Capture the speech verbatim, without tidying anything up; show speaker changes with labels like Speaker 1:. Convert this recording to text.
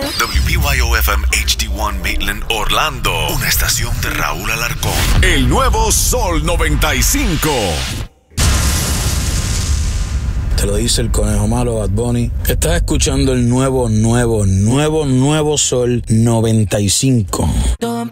Speaker 1: W B Y O F M H D uno Maitland, Orlando. Una estación de Raúl Alarcón.
Speaker 2: El nuevo Sol noventa y cinco.
Speaker 3: Te lo dice el conejo malo, Bad Bunny. Estás escuchando el nuevo, nuevo, nuevo, nuevo Sol noventa y cinco.